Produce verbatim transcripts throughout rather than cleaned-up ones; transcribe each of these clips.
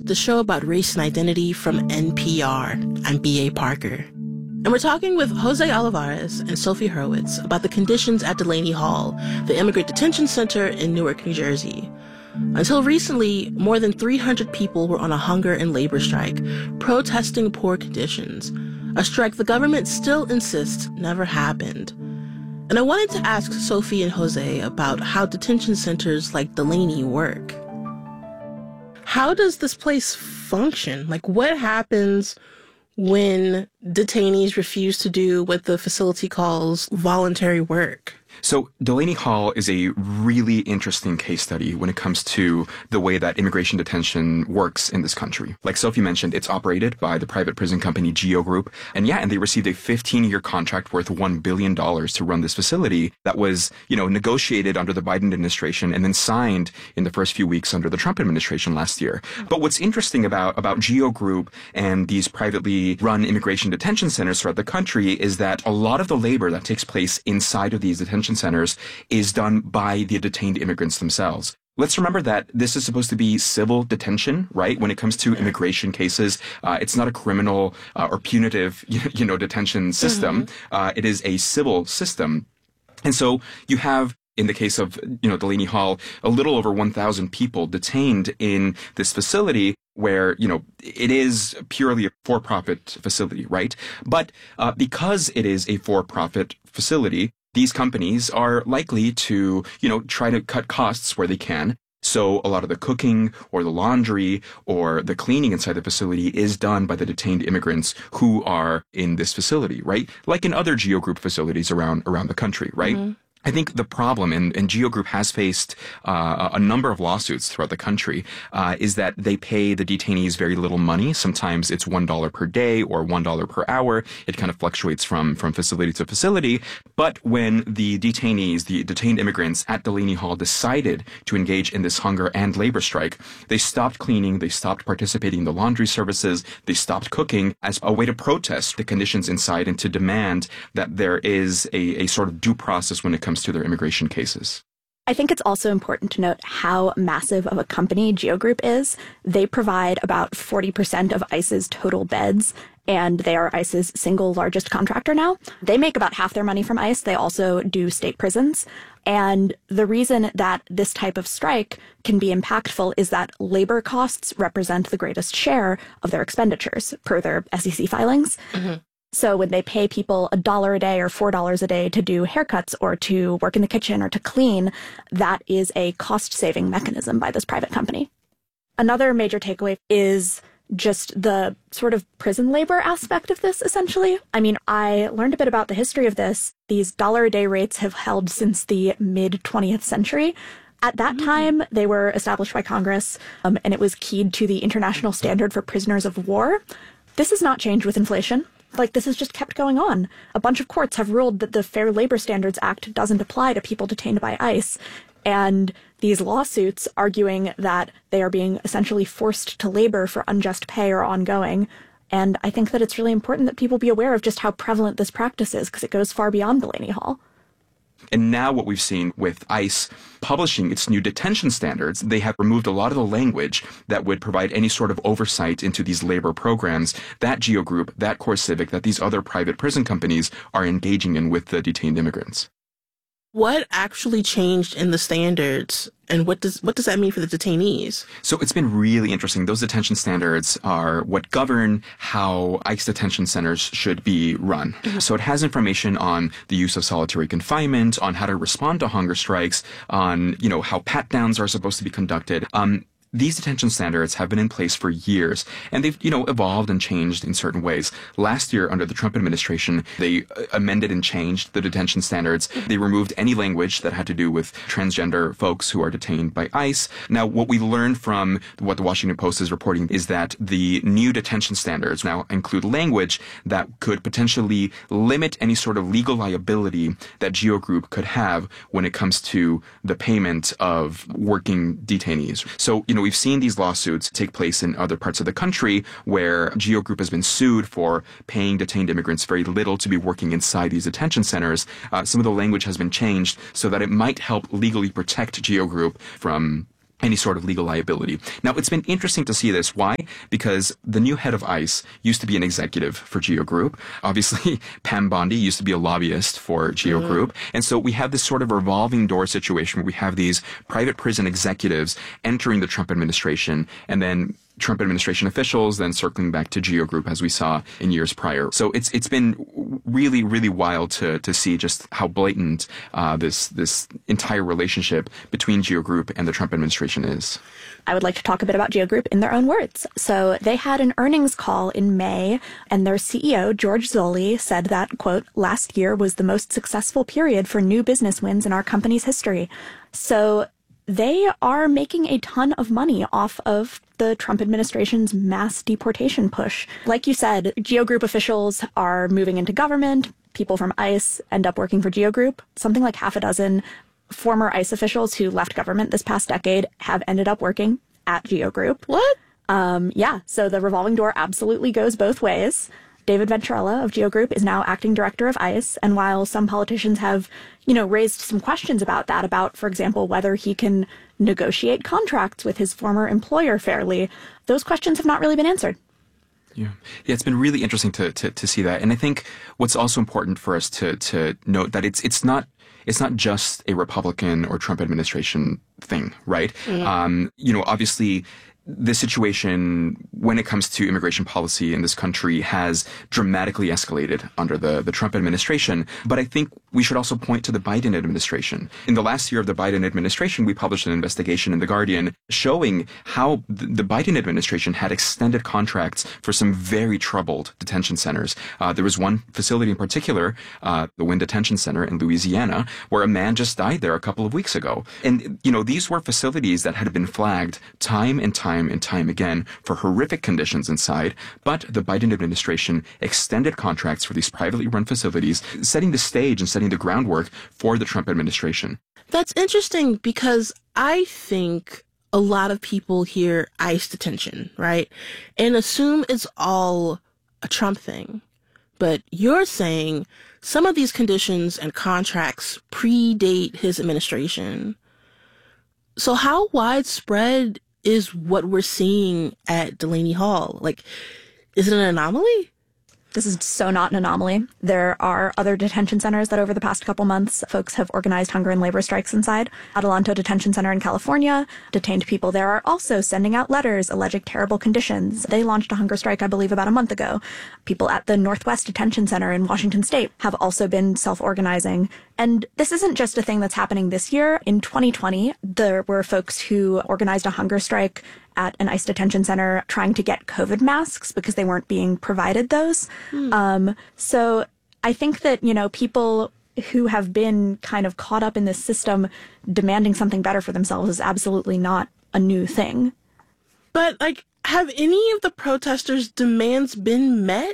the show about race and identity from N P R. I'm B A. Parker. And we're talking with Jose Olivares and Sophie Hurwitz about the conditions at Delaney Hall, the immigrant detention center in Newark, New Jersey. Until recently, more than three hundred people were on a hunger and labor strike, protesting poor conditions, a strike the government still insists never happened. And I wanted to ask Sophie and Jose about how detention centers like Delaney work. How does this place function? Like, what happens when detainees refuse to do what the facility calls voluntary work? So Delaney Hall is a really interesting case study when it comes to the way that immigration detention works in this country. Like Sophie mentioned, it's operated by the private prison company GEO Group. And yeah, and they received a fifteen-year contract worth one billion dollars to run this facility that was, you know, negotiated under the Biden administration and then signed in the first few weeks under the Trump administration last year. But what's interesting about, about GEO Group and these privately run immigration detention centers throughout the country is that a lot of the labor that takes place inside of these detention centers is done by the detained immigrants themselves. Let's remember that this is supposed to be civil detention, right? When it comes to immigration cases, uh, it's not a criminal uh, or punitive, you know, detention system. Mm-hmm. Uh, it is a civil system. And so you have, in the case of, you know, Delaney Hall, a little over one thousand people detained in this facility where, you know, it is purely a for-profit facility, right? But uh, because it is a for-profit facility, these companies are likely to, you know, try to cut costs where they can. So a lot of the cooking or the laundry or the cleaning inside the facility is done by the detained immigrants who are in this facility, right? Like in other GEO Group facilities around around the country, right? Mm-hmm. I think the problem, and, and GEO Group has faced uh, a number of lawsuits throughout the country, uh, is that they pay the detainees very little money. Sometimes it's one dollar per day or one dollar per hour. It kind of fluctuates from, from facility to facility. But when the detainees, the detained immigrants at Delaney Hall decided to engage in this hunger and labor strike, they stopped cleaning, they stopped participating in the laundry services, they stopped cooking as a way to protest the conditions inside and to demand that there is a, a sort of due process when it comes to their immigration cases. I think it's also important to note how massive of a company GEO Group is. They provide about forty percent of ICE's total beds, and they are ICE's single largest contractor now. They make about half their money from ICE. They also do state prisons. And the reason that this type of strike can be impactful is that labor costs represent the greatest share of their expenditures, per their S E C filings. Mm-hmm. So when they pay people a dollar a day or four dollars a day to do haircuts or to work in the kitchen or to clean, that is a cost-saving mechanism by this private company. Another major takeaway is just the sort of prison labor aspect of this, essentially. I mean, I learned a bit about the history of this. These dollar-a-day rates have held since the mid-twentieth century. At that time, they were established by Congress, um, and it was keyed to the international standard for prisoners of war. This has not changed with inflation. Like, this has just kept going on. A bunch of courts have ruled that the Fair Labor Standards Act doesn't apply to people detained by ICE. And these lawsuits arguing that they are being essentially forced to labor for unjust pay are ongoing. And I think that it's really important that people be aware of just how prevalent this practice is, because it goes far beyond Delaney Hall. And now what we've seen with ICE publishing its new detention standards, they have removed a lot of the language that would provide any sort of oversight into these labor programs that GEO Group, that CoreCivic, that these other private prison companies are engaging in with the detained immigrants. What actually changed in the standards, and what does what does that mean for the detainees? So it's been really interesting. Those detention standards are what govern how ICE detention centers should be run. Mm-hmm. So it has information on the use of solitary confinement, on how to respond to hunger strikes, on, you know, how pat-downs are supposed to be conducted. Um, These detention standards have been in place for years, and they've, you know, evolved and changed in certain ways. Last year, under the Trump administration, they amended and changed the detention standards. They removed any language that had to do with transgender folks who are detained by ICE. Now, what we learned from what the Washington Post is reporting is that the new detention standards now include language that could potentially limit any sort of legal liability that GEO Group could have when it comes to the payment of working detainees. So, you know, we've seen these lawsuits take place in other parts of the country where GEO Group has been sued for paying detained immigrants very little to be working inside these detention centers. Uh, some of the language has been changed so that it might help legally protect GEO Group from any sort of legal liability. Now, it's been interesting to see this. Why? Because the new head of ICE used to be an executive for GEO Group. Obviously, Pam Bondi used to be a lobbyist for GEO mm-hmm. Group. And so we have this sort of revolving door situation where we have these private prison executives entering the Trump administration and then Trump administration officials, then circling back to GEO Group as we saw in years prior. So it's it's been really, really wild to to see just how blatant uh, this this entire relationship between GEO Group and the Trump administration is. I would like to talk a bit about GEO Group in their own words. So they had an earnings call in May, and their C E O, George Zoley, said that, quote, last year was the most successful period for new business wins in our company's history. So they are making a ton of money off of the Trump administration's mass deportation push. Like you said, GEO Group officials are moving into government. People from ICE end up working for GEO Group. Something like half a dozen former ICE officials who left government this past decade have ended up working at GEO Group. What? Um, yeah, so the revolving door absolutely goes both ways. David Venturella of GEO Group is now acting director of ICE, and while some politicians have, you know, raised some questions about that, about, for example, whether he can negotiate contracts with his former employer fairly, those questions have not really been answered. Yeah, yeah, it's been really interesting to, to, to see that. And I think what's also important for us to, to note that it's it's not it's not just a Republican or Trump administration thing, right? Mm-hmm. Um, you know, obviously, the situation when it comes to immigration policy in this country has dramatically escalated under the, the Trump administration. But I think we should also point to the Biden administration. In the last year of the Biden administration, we published an investigation in The Guardian showing how the Biden administration had extended contracts for some very troubled detention centers. Uh, there was one facility in particular, uh, the Wynn Detention Center in Louisiana, where a man just died there a couple of weeks ago. And, you know, these were facilities that had been flagged time and time and time again for horrific conditions inside, but the Biden administration extended contracts for these privately run facilities, setting the stage and setting the groundwork for the Trump administration. That's interesting because I think a lot of people hear ICE detention, right, and assume it's all a Trump thing. But you're saying some of these conditions and contracts predate his administration. So how widespread is what we're seeing at Delaney Hall? Like, is it an anomaly? This is so not an anomaly. There are other detention centers that over the past couple months, folks have organized hunger and labor strikes inside. Adelanto Detention Center in California, detained people there are also sending out letters alleging terrible conditions. They launched a hunger strike, I believe, about a month ago. People at the Northwest Detention Center in Washington State have also been self-organizing. And this isn't just a thing that's happening this year. In twenty twenty, there were folks who organized a hunger strike at an ICE detention center trying to get COVID masks because they weren't being provided those. Hmm. Um, so I think that, you know, people who have been kind of caught up in this system demanding something better for themselves is absolutely not a new thing. But, like, have any of the protesters' demands been met?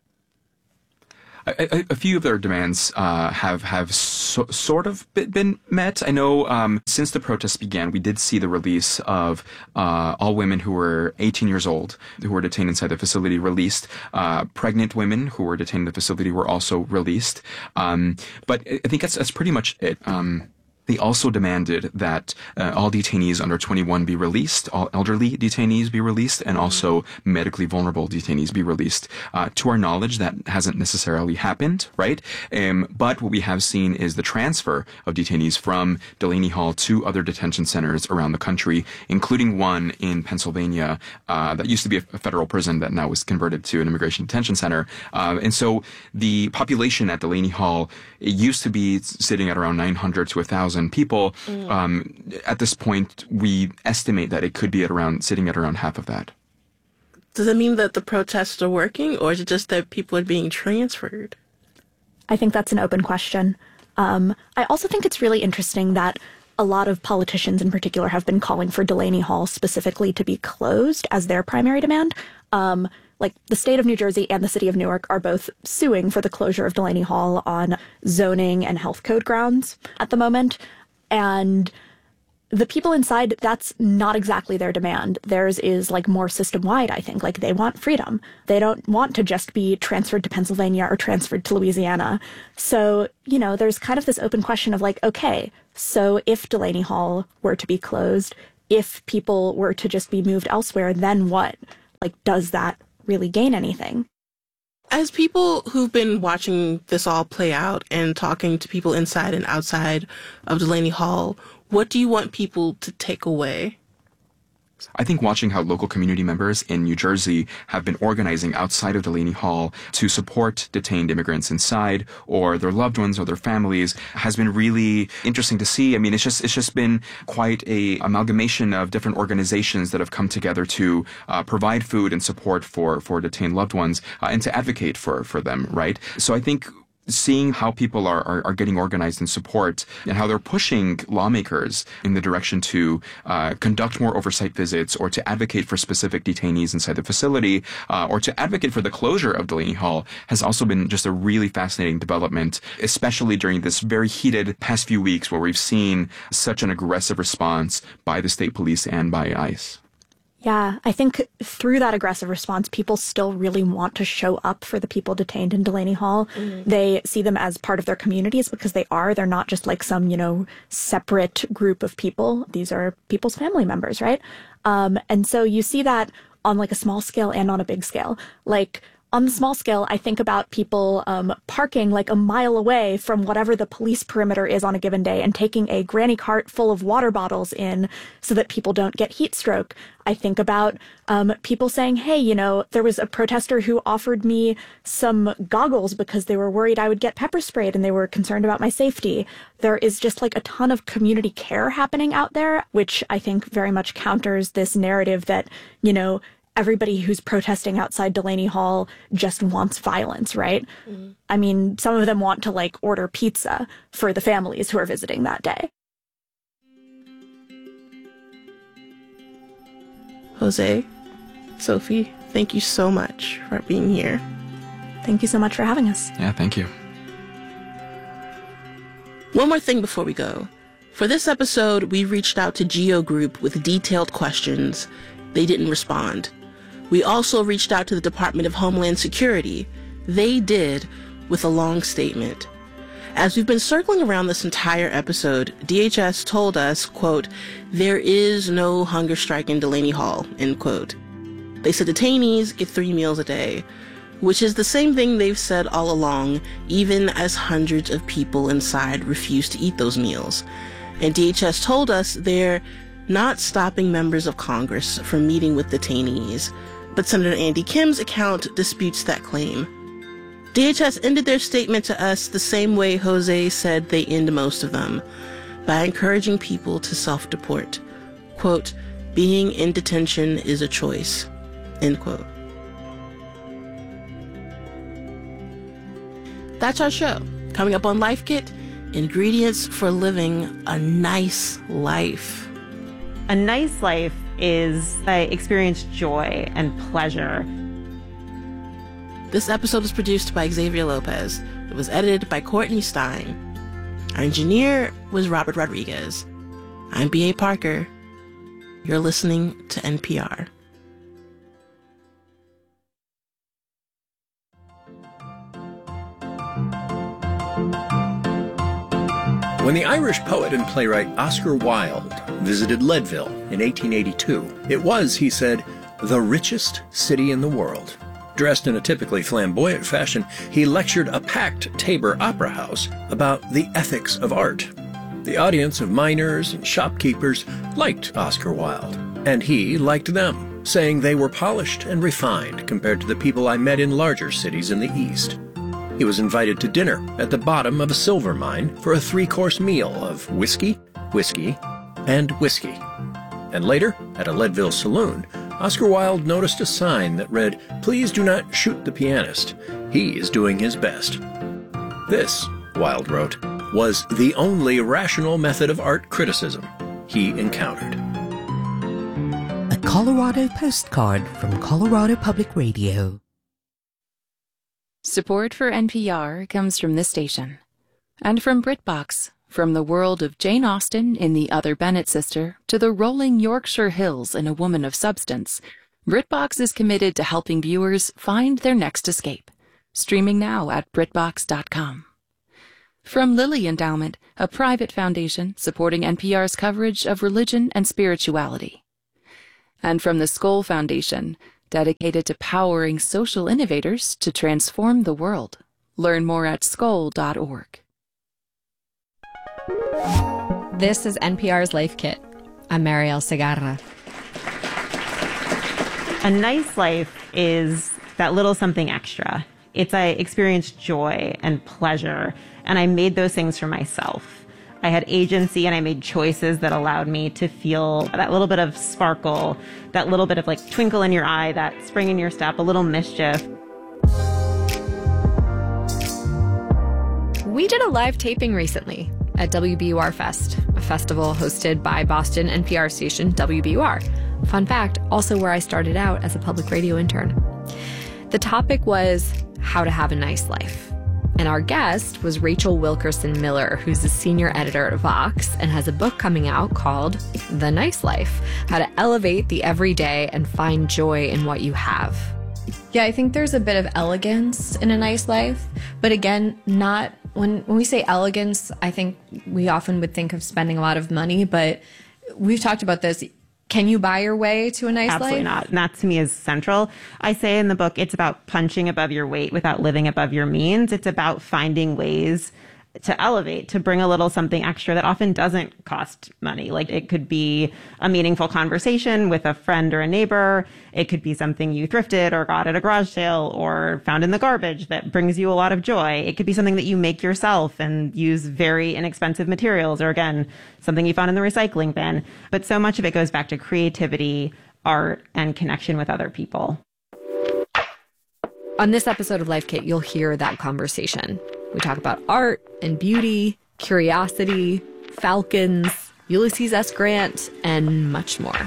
A, a, a few of their demands uh, have have so, sort of been met. I know um, since the protests began, we did see the release of uh, all women who were eighteen years old who were detained inside the facility released. Uh, pregnant women who were detained in the facility were also released. Um, but I think that's that's pretty much it. Um, They also demanded that uh, all detainees under twenty-one be released, all elderly detainees be released, and also medically vulnerable detainees be released. Uh, to our knowledge, that hasn't necessarily happened, right? Um, but what we have seen is the transfer of detainees from Delaney Hall to other detention centers around the country, including one in Pennsylvania uh, that used to be a federal prison that now was converted to an immigration detention center. Uh, and so the population at Delaney Hall, it used to be sitting at around nine hundred to one thousand people. Mm. Um, at this point, we estimate that it could be at around sitting at around half of that. Does it mean that the protests are working, or is it just that people are being transferred? I think that's an open question. Um, I also think it's really interesting that a lot of politicians in particular have been calling for Delaney Hall specifically to be closed as their primary demand. Um, like the state of New Jersey and the city of Newark are both suing for the closure of Delaney Hall on zoning and health code grounds at the moment. And the people inside, that's not exactly their demand. Theirs is like more system-wide, I think. Like they want freedom. They don't want to just be transferred to Pennsylvania or transferred to Louisiana. So, you know, there's kind of this open question of like, okay, so if Delaney Hall were to be closed, if people were to just be moved elsewhere, then what? Like, does that really gain anything? As people who've been watching this all play out and talking to people inside and outside of Delaney Hall, what do you want people to take away? I think watching how local community members in New Jersey have been organizing outside of Delaney Hall to support detained immigrants inside or their loved ones or their families has been really interesting to see. I mean, it's just it's just been quite a amalgamation of different organizations that have come together to uh, provide food and support for for detained loved ones uh, and to advocate for for them, right? So I think seeing how people are, are, are getting organized in support and how they're pushing lawmakers in the direction to uh, conduct more oversight visits or to advocate for specific detainees inside the facility uh, or to advocate for the closure of Delaney Hall has also been just a really fascinating development, especially during this very heated past few weeks where we've seen such an aggressive response by the state police and by ICE. Yeah, I think through that aggressive response, people still really want to show up for the people detained in Delaney Hall. Mm-hmm. They see them as part of their communities because they are. They're not just like some, you know, separate group of people. These are people's family members, right? Um, and so you see that on like a small scale and on a big scale. Like, on the small scale, I think about people um, parking like a mile away from whatever the police perimeter is on a given day and taking a granny cart full of water bottles in so that people don't get heat stroke. I think about um, people saying, hey, you know, there was a protester who offered me some goggles because they were worried I would get pepper sprayed and they were concerned about my safety. There is just like a ton of community care happening out there, which I think very much counters this narrative that, you know, everybody who's protesting outside Delaney Hall just wants violence, right? Mm-hmm. I mean, some of them want to like order pizza for the families who are visiting that day. Jose, Sophie, thank you so much for being here. Thank you so much for having us. Yeah, thank you. One more thing before we go. For this episode, we reached out to Geo Group with detailed questions. They didn't respond. We also reached out to the Department of Homeland Security. They did, with a long statement. As we've been circling around this entire episode, D H S told us, quote, there is no hunger strike in Delaney Hall, end quote. They said detainees get three meals a day, which is the same thing they've said all along, even as hundreds of people inside refuse to eat those meals. And D H S told us they're not stopping members of Congress from meeting with detainees, but Senator Andy Kim's account disputes that claim. D H S ended their statement to us the same way Jose said they end most of them, by encouraging people to self-deport. Quote, being in detention is a choice, end quote. That's our show. Coming up on Life Kit, ingredients for living a nice life. A nice life is I experience joy and pleasure. This episode was produced by Xavier Lopez. It was edited by Courtney Stein. Our engineer was Robert Rodriguez. I'm B A Parker. You're listening to N P R. When the Irish poet and playwright Oscar Wilde visited Leadville in eighteen eighty-two, it was, he said, the richest city in the world. Dressed in a typically flamboyant fashion, he lectured a packed Tabor Opera House about the ethics of art. The audience of miners and shopkeepers liked Oscar Wilde, and he liked them, saying they were polished and refined compared to the people I met in larger cities in the East. He was invited to dinner at the bottom of a silver mine for a three-course meal of whiskey, whiskey, and whiskey. And later, at a Leadville saloon, Oscar Wilde noticed a sign that read, "Please do not shoot the pianist. He is doing his best." This, Wilde wrote, was the only rational method of art criticism he encountered. A Colorado postcard from Colorado Public Radio. Support for N P R comes from this station. And from BritBox, from the world of Jane Austen in The Other Bennett Sister to the rolling Yorkshire hills in A Woman of Substance, BritBox is committed to helping viewers find their next escape. Streaming now at BritBox dot com. From Lilly Endowment, a private foundation supporting N P R's coverage of religion and spirituality. And from the Skoll Foundation, dedicated to powering social innovators to transform the world. Learn more at skoll dot org. This is N P R's Life Kit. I'm Marielle Segarra. A nice life is that little something extra. It's I experienced joy and pleasure, and I made those things for myself. I had agency and I made choices that allowed me to feel that little bit of sparkle, that little bit of like twinkle in your eye, that spring in your step, a little mischief. We did a live taping recently at W B U R Fest, a festival hosted by Boston N P R station W B U R. Fun fact, also where I started out as a public radio intern. The topic was how to have a nice life. And our guest was Rachel Wilkerson Miller, who's a senior editor at Vox and has a book coming out called The Nice Life, How to Elevate the Everyday and Find Joy in What You Have. Yeah, I think there's a bit of elegance in a nice life, but again, not when when we say elegance, I think we often would think of spending a lot of money, but we've talked about this. Can you buy your way to a nice Absolutely life? Absolutely not. And that to me is central. I say in the book, it's about punching above your weight without living above your means. It's about finding ways to elevate, to bring a little something extra that often doesn't cost money. Like it could be a meaningful conversation with a friend or a neighbor. It could be something you thrifted or got at a garage sale or found in the garbage that brings you a lot of joy. It could be something that you make yourself and use very inexpensive materials, or again, something you found in the recycling bin. But so much of it goes back to creativity, art, and connection with other people. On this episode of Life Kit, you'll hear that conversation. We talk about art and beauty, curiosity, falcons, Ulysses S. Grant, and much more.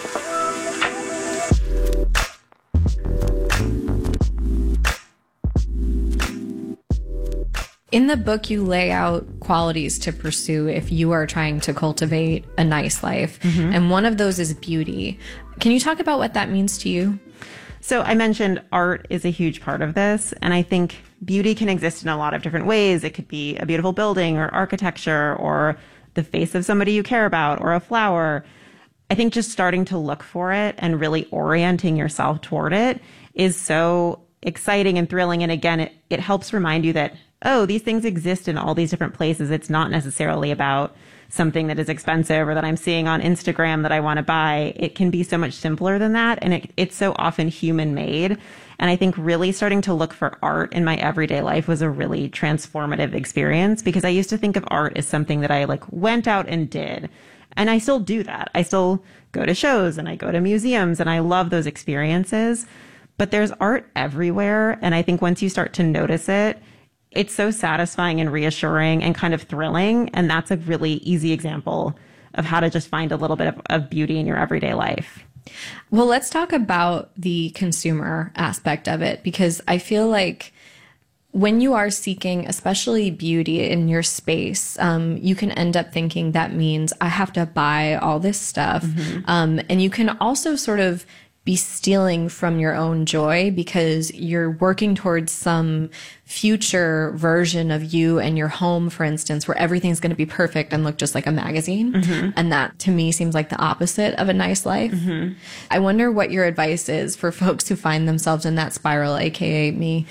In the book, you lay out qualities to pursue if you are trying to cultivate a nice life. Mm-hmm. And one of those is beauty. Can you talk about what that means to you? So I mentioned art is a huge part of this, and I think beauty can exist in a lot of different ways. It could be a beautiful building or architecture or the face of somebody you care about or a flower. I think just starting to look for it and really orienting yourself toward it is so exciting and thrilling. And again, it, it helps remind you that, oh, these things exist in all these different places. It's not necessarily about something that is expensive or that I'm seeing on Instagram that I want to buy. It can be so much simpler than that. And it, it's so often human made. And I think really starting to look for art in my everyday life was a really transformative experience, because I used to think of art as something that I like went out and did. And I still do that. I still go to shows and I go to museums and I love those experiences. But there's art everywhere. And I think once you start to notice it, it's so satisfying and reassuring and kind of thrilling. And that's a really easy example of how to just find a little bit of, of beauty in your everyday life. Well, let's talk about the consumer aspect of it, because I feel like when you are seeking, especially beauty in your space, um, you can end up thinking that means I have to buy all this stuff. Mm-hmm. Um, and you can also sort of be stealing from your own joy because you're working towards some future version of you and your home, for instance, where everything's going to be perfect and look just like a magazine. Mm-hmm. And that to me seems like the opposite of a nice life. Mm-hmm. I wonder what your advice is for folks who find themselves in that spiral, A K A me.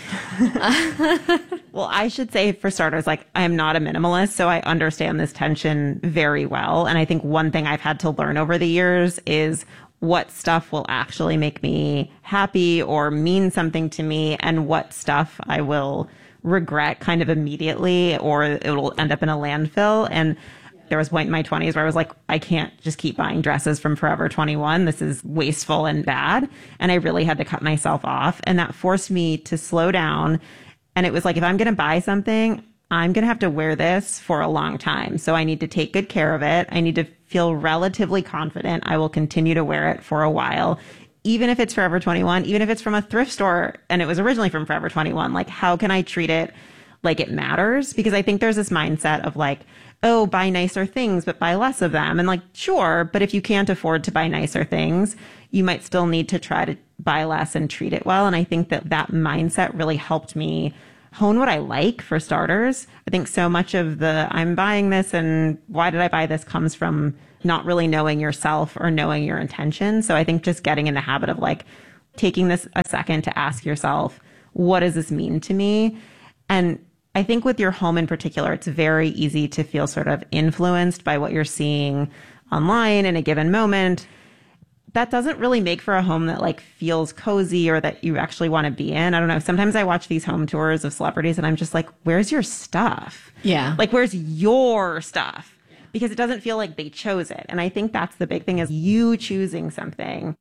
Well, I should say for starters, like I am not a minimalist, so I understand this tension very well. And I think one thing I've had to learn over the years is what stuff will actually make me happy or mean something to me, and what stuff I will regret kind of immediately, or it will end up in a landfill. And there was a point in my twenties where I was like, I can't just keep buying dresses from Forever twenty-one. This is wasteful and bad. And I really had to cut myself off. And that forced me to slow down. And it was like, if I'm going to buy something, I'm going to have to wear this for a long time. So I need to take good care of it. I need to feel relatively confident I will continue to wear it for a while, even if it's Forever twenty-one, even if it's from a thrift store and it was originally from Forever twenty-one. Like, how can I treat it like it matters? Because I think there's this mindset of like, oh, buy nicer things, but buy less of them. And like, sure, but if you can't afford to buy nicer things, you might still need to try to buy less and treat it well. And I think that that mindset really helped me hone what I like, for starters. I think so much of the I'm buying this and why did I buy this comes from not really knowing yourself or knowing your intention. So I think just getting in the habit of like taking this a second to ask yourself, what does this mean to me? And I think with your home in particular, it's very easy to feel sort of influenced by what you're seeing online in a given moment. That doesn't really make for a home that like feels cozy or that you actually want to be in. I don't know. Sometimes I watch these home tours of celebrities and I'm just like, where's your stuff? Yeah. Like, where's your stuff? Because it doesn't feel like they chose it. And I think that's the big thing, is you choosing something.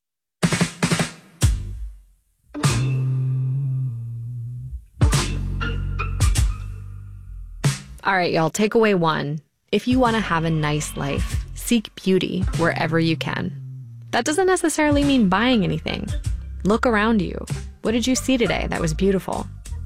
All right, y'all, takeaway one. If you want to have a nice life, seek beauty wherever you can. That doesn't necessarily mean buying anything. Look around you. What did you see today that was beautiful?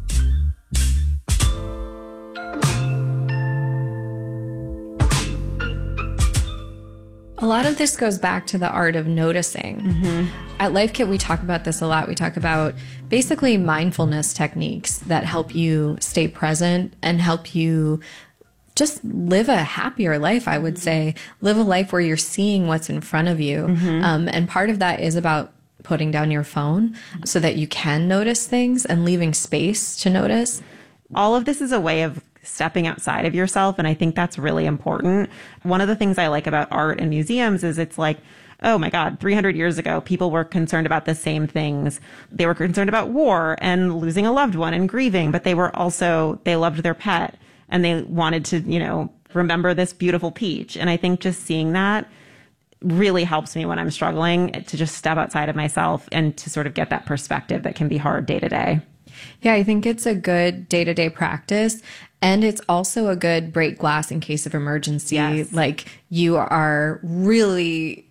A lot of this goes back to the art of noticing. Mm-hmm. At Life Kit, we talk about this a lot. We talk about basically mindfulness techniques that help you stay present and help you just live a happier life, I would say. Live a life where you're seeing what's in front of you. Mm-hmm. Um, and part of that is about putting down your phone so that you can notice things and leaving space to notice. All of this is a way of stepping outside of yourself. And I think that's really important. One of the things I like about art and museums is it's like, oh my God, three hundred years ago, people were concerned about the same things. They were concerned about war and losing a loved one and grieving, but they were also, they loved their pet and they wanted to, you know, remember this beautiful peach. And I think just seeing that really helps me when I'm struggling to just step outside of myself and to sort of get that perspective that can be hard day to day. Yeah, I think it's a good day-to-day practice. And it's also a good break glass in case of emergency. Yes. Like you are really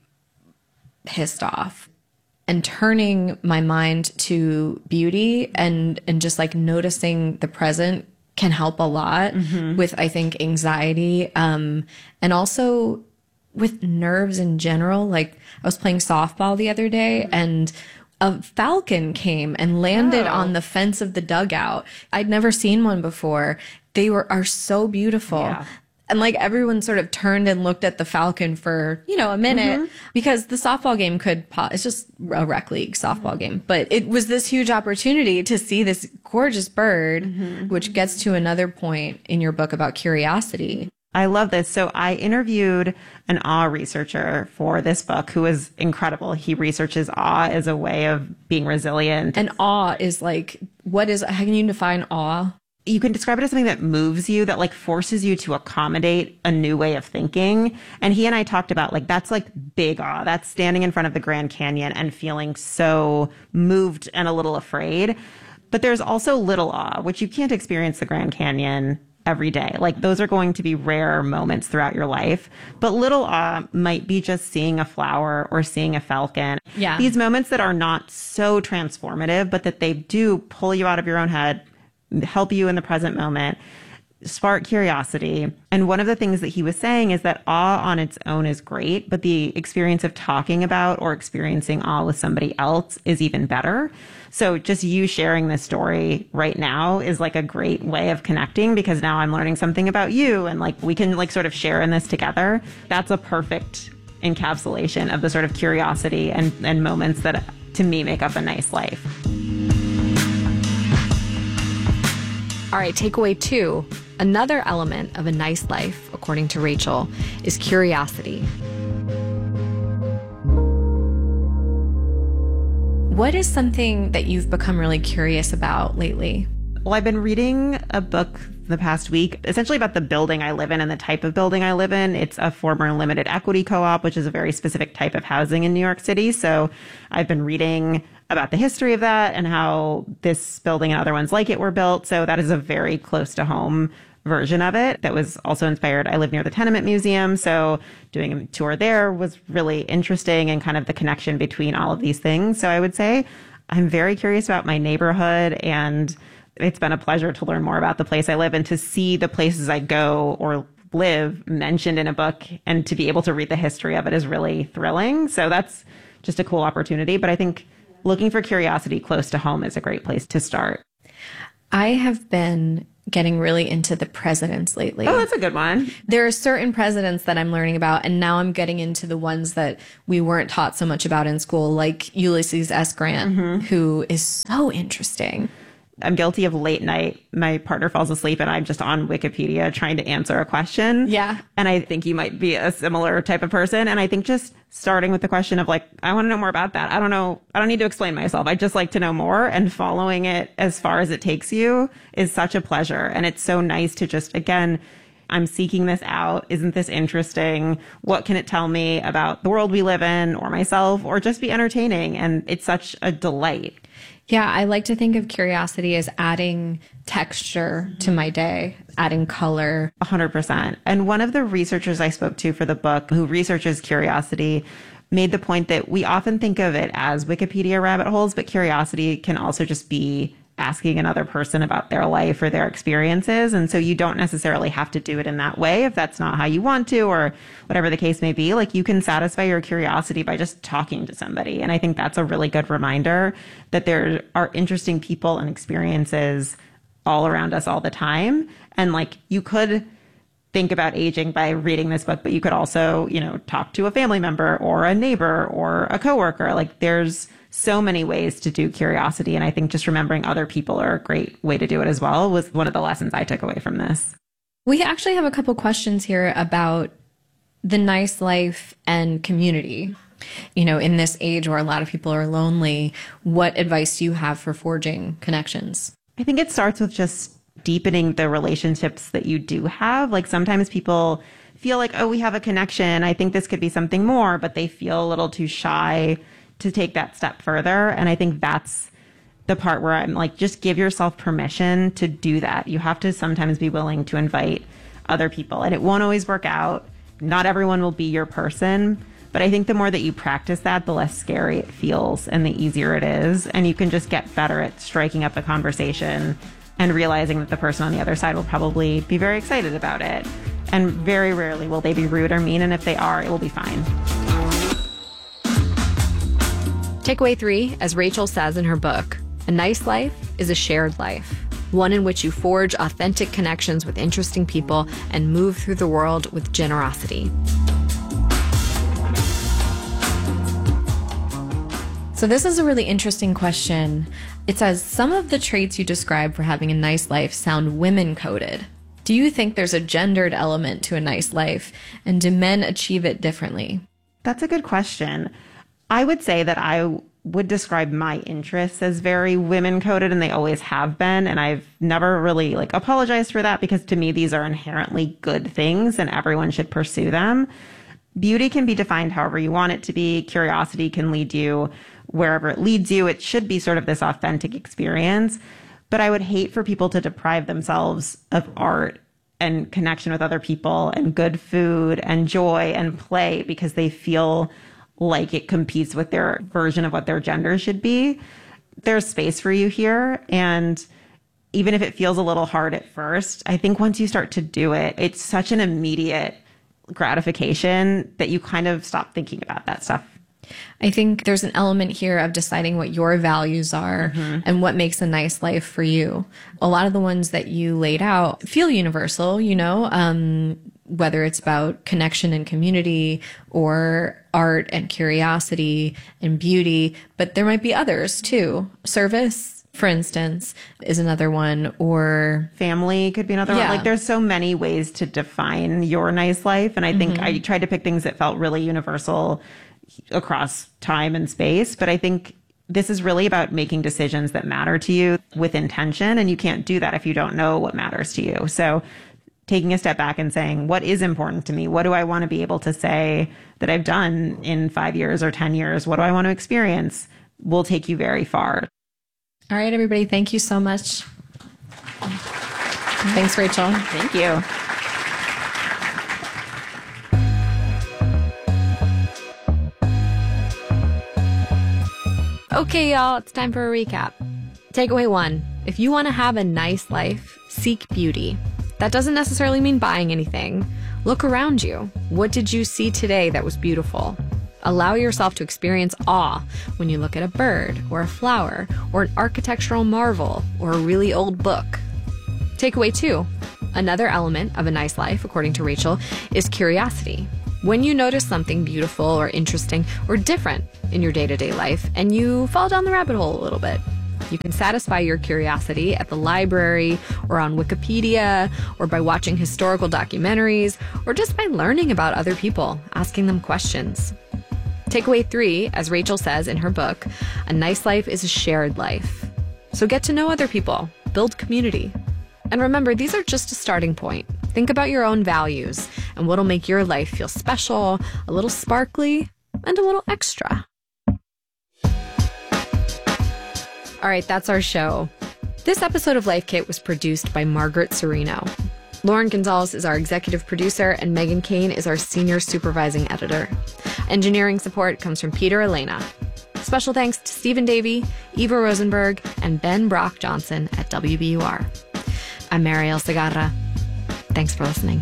pissed off, and turning my mind to beauty and, and just like noticing the present can help a lot mm-hmm. with, I think, anxiety. Um, and also with nerves in general. Like I was playing softball the other day and a falcon came and landed oh. on the fence of the dugout. I'd never seen one before. They were are so beautiful. Yeah. And like everyone sort of turned and looked at the falcon for, you know, a minute mm-hmm. because the softball game could, po- it's just a rec league softball game. But it was this huge opportunity to see this gorgeous bird, mm-hmm. which gets to another point in your book about curiosity. I love this. So I interviewed an awe researcher for this book who is incredible. He researches awe as a way of being resilient. And awe is like, what is, how can you define awe? You can describe it as something that moves you, that like forces you to accommodate a new way of thinking. And he and I talked about like, that's like big awe. That's standing in front of the Grand Canyon and feeling so moved and a little afraid. But there's also little awe, which you can't experience the Grand Canyon every day. Like those are going to be rare moments throughout your life. But little awe might be just seeing a flower or seeing a falcon. Yeah. These moments that are not so transformative, but that they do pull you out of your own head, help you in the present moment, spark curiosity. And one of the things that he was saying is that awe on its own is great, but the experience of talking about or experiencing awe with somebody else is even better. So just you sharing this story right now is like a great way of connecting, because now I'm learning something about you and like we can like sort of share in this together. That's a perfect encapsulation of the sort of curiosity and, and moments that to me make up a nice life. All right, takeaway two. Another element of a nice life, according to Rachel, is curiosity. What is something that you've become really curious about lately? Well, I've been reading a book the past week, essentially about the building I live in and the type of building I live in. It's a former limited equity co-op, which is a very specific type of housing in New York City. So I've been reading about the history of that and how this building and other ones like it were built. So that is a very close to home version of it that was also inspired. I live near the Tenement Museum, so doing a tour there was really interesting and kind of the connection between all of these things. So I would say I'm very curious about my neighborhood, and it's been a pleasure to learn more about the place I live and to see the places I go or live mentioned in a book, and to be able to read the history of it is really thrilling. So that's just a cool opportunity. But I think looking for curiosity close to home is a great place to start. I have been getting really into the presidents lately. Oh, that's a good one. There are certain presidents that I'm learning about, and now I'm getting into the ones that we weren't taught so much about in school, like Ulysses S. Grant, mm-hmm. who is so interesting. I'm guilty of late night. My partner falls asleep and I'm just on Wikipedia trying to answer a question. Yeah. And I think you might be a similar type of person. And I think just starting with the question of like, I want to know more about that. I don't know. I don't need to explain myself. I just like to know more, and following it as far as it takes you is such a pleasure. And it's so nice to just, again, I'm seeking this out. Isn't this interesting? What can it tell me about the world we live in or myself, or just be entertaining? And it's such a delight. Yeah, I like to think of curiosity as adding texture to my day, adding color. one hundred percent. And one of the researchers I spoke to for the book who researches curiosity made the point that we often think of it as Wikipedia rabbit holes, but curiosity can also just be asking another person about their life or their experiences. And so you don't necessarily have to do it in that way if that's not how you want to, or whatever the case may be. Like, you can satisfy your curiosity by just talking to somebody. And I think that's a really good reminder that there are interesting people and experiences all around us all the time. And like, you could think about aging by reading this book, but you could also, you know, talk to a family member or a neighbor or a coworker. Like, there's so many ways to do curiosity. And I think just remembering other people are a great way to do it as well was one of the lessons I took away from this. We actually have a couple questions here about the nice life and community. You know, in this age where a lot of people are lonely, what advice do you have for forging connections? I think it starts with just deepening the relationships that you do have. Like, sometimes people feel like, oh, we have a connection. I think this could be something more, but they feel a little too shy to take that step further. And I think that's the part where I'm like, just give yourself permission to do that. You have to sometimes be willing to invite other people, and it won't always work out. Not everyone will be your person, but I think the more that you practice that, the less scary it feels and the easier it is. And you can just get better at striking up a conversation and realizing that the person on the other side will probably be very excited about it. And very rarely will they be rude or mean. And if they are, it will be fine. Takeaway three, as Rachel says in her book, a nice life is a shared life, one in which you forge authentic connections with interesting people and move through the world with generosity. So this is a really interesting question. It says, some of the traits you describe for having a nice life sound women-coded. Do you think there's a gendered element to a nice life, and do men achieve it differently? That's a good question. I would say that I would describe my interests as very women-coded, and they always have been. And I've never really like apologized for that, because to me, these are inherently good things and everyone should pursue them. Beauty can be defined however you want it to be. Curiosity can lead you wherever it leads you. It should be sort of this authentic experience. But I would hate for people to deprive themselves of art and connection with other people and good food and joy and play because they feel like it competes with their version of what their gender should be. There's space for you here. And even if it feels a little hard at first, I think once you start to do it, it's such an immediate gratification that you kind of stop thinking about that stuff. I think there's an element here of deciding what your values are mm-hmm. and what makes a nice life for you. A lot of the ones that you laid out feel universal, you know, um, whether it's about connection and community or art and curiosity and beauty, but there might be others too. Service, for instance, is another one, or family could be another yeah. one. Like, there's so many ways to define your nice life. And I think mm-hmm. I tried to pick things that felt really universal across time and space. But I think this is really about making decisions that matter to you with intention. And you can't do that if you don't know what matters to you. So taking a step back and saying, what is important to me? What do I want to be able to say that I've done in five years or ten years? What do I want to experience? Will take you very far. All right, everybody. Thank you so much. Thanks, Rachel. Thank you. Okay, y'all, it's time for a recap. Takeaway one, if you want to have a nice life, seek beauty. That doesn't necessarily mean buying anything. Look around you. What did you see today that was beautiful? Allow yourself to experience awe when you look at a bird or a flower or an architectural marvel or a really old book. Takeaway two. Another element of a nice life, according to Rachel, is curiosity. When you notice something beautiful or interesting or different in your day-to-day life and you fall down the rabbit hole a little bit, you can satisfy your curiosity at the library or on Wikipedia or by watching historical documentaries or just by learning about other people, asking them questions. Takeaway three, as Rachel says in her book, a nice life is a shared life. So get to know other people, build community. And remember, these are just a starting point. Think about your own values and what'll make your life feel special, a little sparkly, and a little extra. All right, that's our show. This episode of Life Kit was produced by Margaret Serino. Lauren Gonzalez is our executive producer, and Megan Kane is our senior supervising editor. Engineering support comes from Peter Elena. Special thanks to Stephen Davey, Eva Rosenberg, and Ben Brock Johnson at W B U R. I'm Mariel Segarra. Thanks for listening.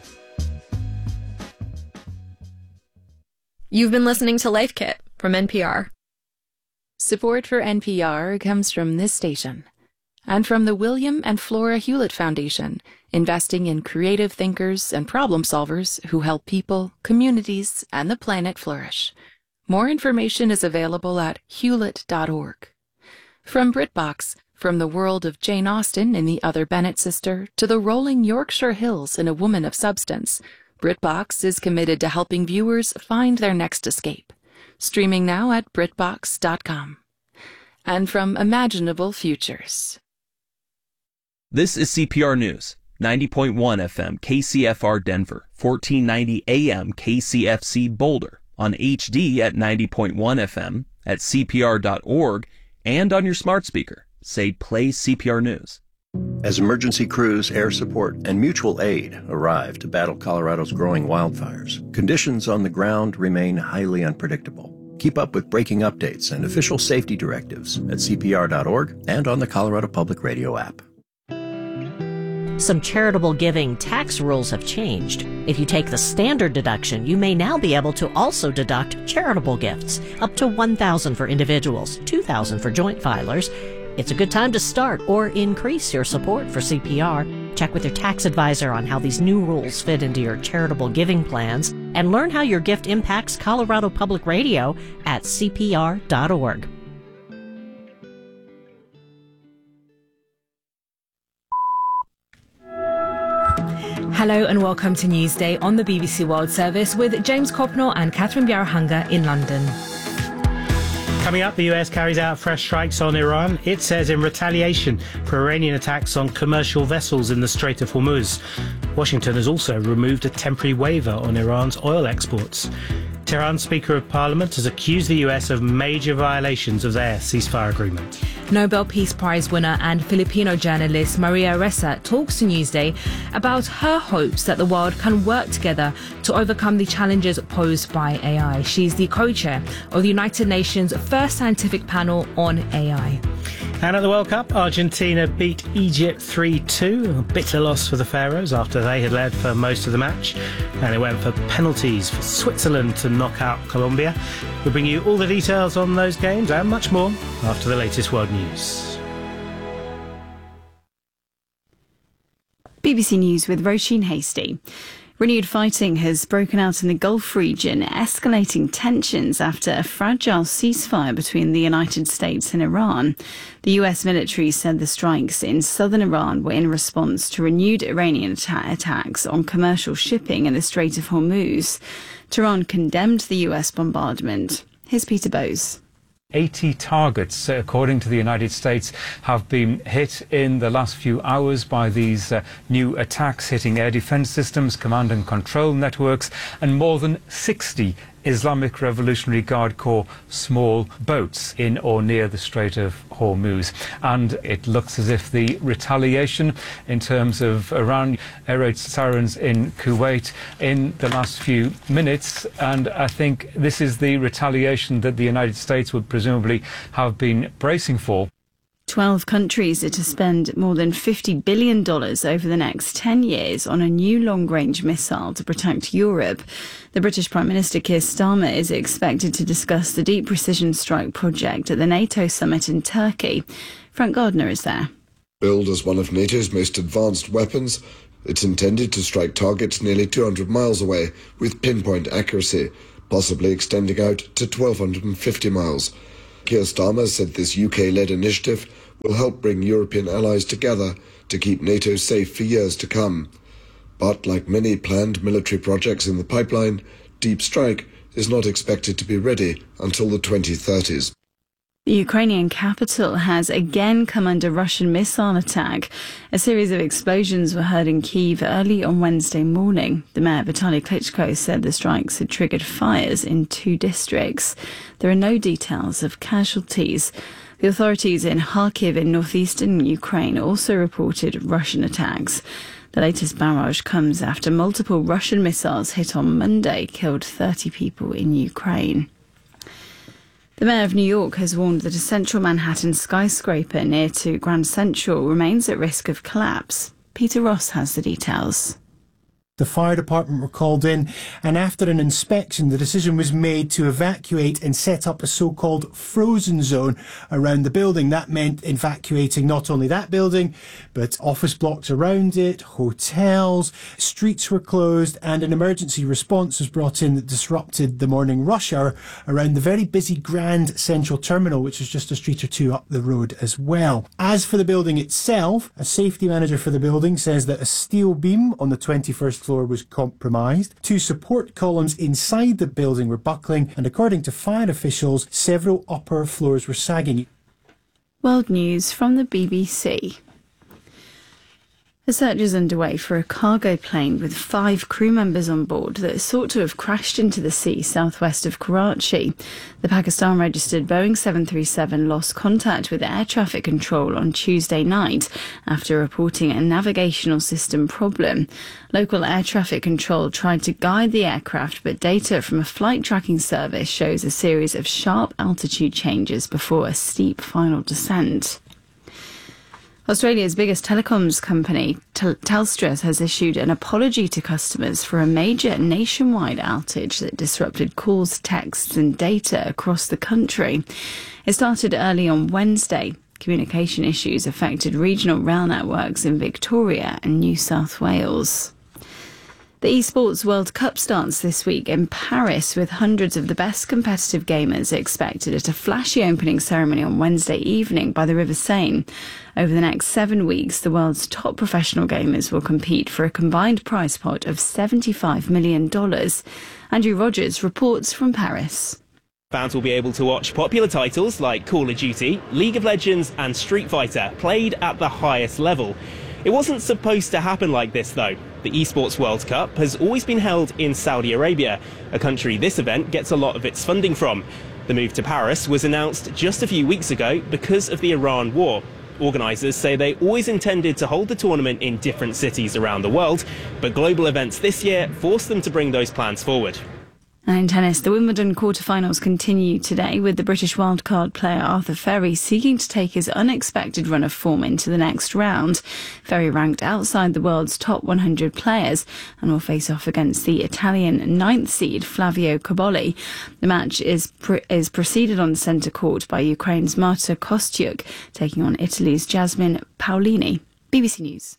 You've been listening to Life Kit from N P R. Support for N P R comes from this station and from the William and Flora Hewlett Foundation, investing in creative thinkers and problem solvers who help people, communities, and the planet flourish. More information is available at hewlett dot org. From BritBox, from the world of Jane Austen in The Other Bennet Sister to the rolling Yorkshire Hills in A Woman of Substance, BritBox is committed to helping viewers find their next escape. Streaming now at britbox dot com. And from Imaginable Futures. This is C P R News, ninety point one F M K C F R Denver, fourteen ninety A M K C F C Boulder, on H D at ninety point one F M, at C P R dot org, and on your smart speaker. Say play C P R News. As emergency crews, air support, and mutual aid arrive to battle Colorado's growing wildfires, conditions on the ground remain highly unpredictable. Keep up with breaking updates and official safety directives at C P R dot org and on the Colorado Public Radio app. Some charitable giving tax rules have changed. If you take the standard deduction, you may now be able to also deduct charitable gifts, up to one thousand dollars for individuals, two thousand dollars for joint filers. It's a good time to start or increase your support for C P R. Check with your tax advisor on how these new rules fit into your charitable giving plans, and learn how your gift impacts Colorado Public Radio at C P R dot org. Hello and welcome to Newsday on the B B C World Service with James Copnor and Catherine Bjarahanga in London. Coming up, the U S carries out fresh strikes on Iran. It says in retaliation for Iranian attacks on commercial vessels in the Strait of Hormuz. Washington has also removed a temporary waiver on Iran's oil exports. Tehran's Speaker of Parliament has accused the U S of major violations of their ceasefire agreement. Nobel Peace Prize winner and Filipino journalist Maria Ressa talks to Newsday about her hopes that the world can work together to overcome the challenges posed by A I. She's the co-chair of the United Nations' first scientific panel on A I. And at the World Cup, Argentina beat Egypt three two, a bitter loss for the Pharaohs after they had led for most of the match. And it went for penalties for Switzerland to knock out Colombia. We'll bring you all the details on those games and much more after the latest world news. B B C News with Roisin Hasty. Renewed fighting has broken out in the Gulf region, escalating tensions after a fragile ceasefire between the United States and Iran. The U S military said the strikes in southern Iran were in response to renewed Iranian atta- attacks on commercial shipping in the Strait of Hormuz. Tehran condemned the U S bombardment. Here's Peter Bowes. eighty targets, according to the United States, have been hit in the last few hours by these uh, new attacks, hitting air defense systems, command and control networks, and more than sixty Islamic Revolutionary Guard Corps small boats in or near the Strait of Hormuz. And it looks as if the retaliation in terms of Iran air raid sirens in Kuwait in the last few minutes, and I think this is the retaliation that the United States would presumably have been bracing for. Twelve countries are to spend more than fifty billion dollars over the next ten years on a new long-range missile to protect Europe. The British Prime Minister Keir Starmer is expected to discuss the Deep Precision Strike project at the NATO summit in Turkey. Frank Gardner is there. Billed as one of NATO's most advanced weapons, it's intended to strike targets nearly two hundred miles away with pinpoint accuracy, possibly extending out to twelve fifty miles. Keir Starmer said this U K-led initiative will help bring European allies together to keep NATO safe for years to come. But like many planned military projects in the pipeline, Deep Strike is not expected to be ready until the twenty thirties. The Ukrainian capital has again come under Russian missile attack. A series of explosions were heard in Kyiv early on Wednesday morning. The mayor, Vitaly Klitschko, said the strikes had triggered fires in two districts. There are no details of casualties. The authorities in Kharkiv in northeastern Ukraine also reported Russian attacks. The latest barrage comes after multiple Russian missiles hit on Monday killed thirty people in Ukraine. The mayor of New York has warned that a central Manhattan skyscraper near to Grand Central remains at risk of collapse. Peter Ross has the details. The fire department were called in, and after an inspection, the decision was made to evacuate and set up a so-called frozen zone around the building. That meant evacuating not only that building, but office blocks around it, hotels, streets were closed, and an emergency response was brought in that disrupted the morning rush hour around the very busy Grand Central Terminal, which is just a street or two up the road as well. As for the building itself, a safety manager for the building says that a steel beam on the twenty-first floor was compromised. Two support columns inside the building were buckling, and according to fire officials, several upper floors were sagging. World news from the B B C. A search is underway for a cargo plane with five crew members on board that is thought to have crashed into the sea southwest of Karachi. The Pakistan-registered Boeing seven thirty-seven lost contact with air traffic control on Tuesday night after reporting a navigational system problem. Local air traffic control tried to guide the aircraft, but data from a flight tracking service shows a series of sharp altitude changes before a steep final descent. Australia's biggest telecoms company, Tel- Telstra, has issued an apology to customers for a major nationwide outage that disrupted calls, texts and data across the country. It started early on Wednesday. Communication issues affected regional rail networks in Victoria and New South Wales. The eSports World Cup starts this week in Paris, with hundreds of the best competitive gamers expected at a flashy opening ceremony on Wednesday evening by the River Seine. Over the next seven weeks, the world's top professional gamers will compete for a combined prize pot of seventy-five million dollars. Andrew Rogers reports from Paris. Fans will be able to watch popular titles like Call of Duty, League of Legends and Street Fighter played at the highest level. It wasn't supposed to happen like this, though. The eSports World Cup has always been held in Saudi Arabia, a country this event gets a lot of its funding from. The move to Paris was announced just a few weeks ago because of the Iran war. Organisers say they always intended to hold the tournament in different cities around the world, but global events this year forced them to bring those plans forward. And in tennis, the Wimbledon quarterfinals continue today, with the British wildcard player Arthur Ferry seeking to take his unexpected run of form into the next round. Ferry ranked outside the world's top one hundred players and will face off against the Italian ninth seed Flavio Cobolli. The match is pre- is preceded on the centre court by Ukraine's Marta Kostyuk, taking on Italy's Jasmine Paolini. B B C News.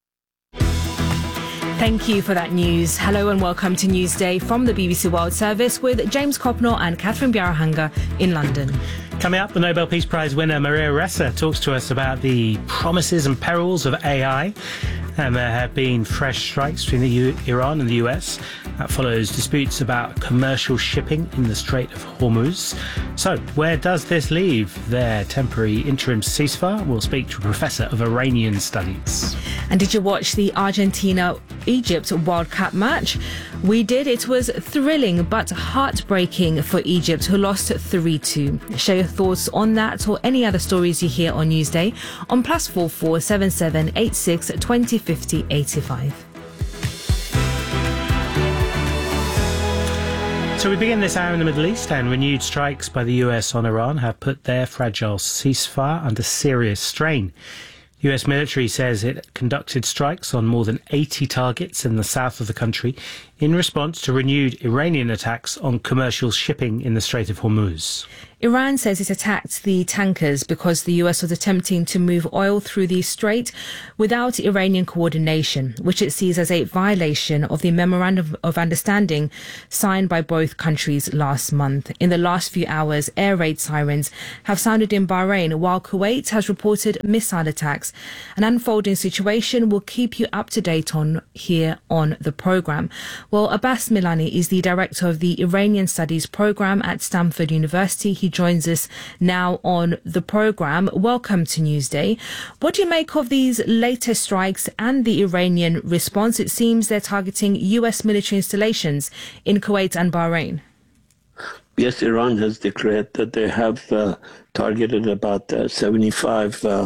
Thank you for that news. Hello and welcome to Newsday from the B B C World Service with James Copnor and Catherine Biarahanga in London. Coming up, the Nobel Peace Prize winner Maria Ressa talks to us about the promises and perils of A I. And there have been fresh strikes between the U- Iran and the U S. That follows disputes about commercial shipping in the Strait of Hormuz. So, where does this leave their temporary interim ceasefire? We'll speak to a professor of Iranian studies. And did you watch the Argentina-Egypt World Cup match? We did. It was thrilling but heartbreaking for Egypt, who lost three two. Share your thoughts on that or any other stories you hear on Newsday on plus four four seven seven eight six twenty fifty eighty-five. So we begin this hour in the Middle East, and renewed strikes by the U S on Iran have put their fragile ceasefire under serious strain. U S military says it conducted strikes on more than eighty targets in the south of the country in response to renewed Iranian attacks on commercial shipping in the Strait of Hormuz. Iran says it attacked the tankers because the U S was attempting to move oil through the strait without Iranian coordination, which it sees as a violation of the Memorandum of Understanding signed by both countries last month. In the last few hours, air raid sirens have sounded in Bahrain, while Kuwait has reported missile attacks. An unfolding situation we'll keep you up to date on here on the programme. Well, Abbas Milani is the director of the Iranian Studies programme at Stanford University. He joins us now on the programme. Welcome to Newsday. What do you make of these latest strikes and the Iranian response? It seems they're targeting U S military installations in Kuwait and Bahrain. Yes, Iran has declared that they have uh, targeted about uh, seventy-five uh,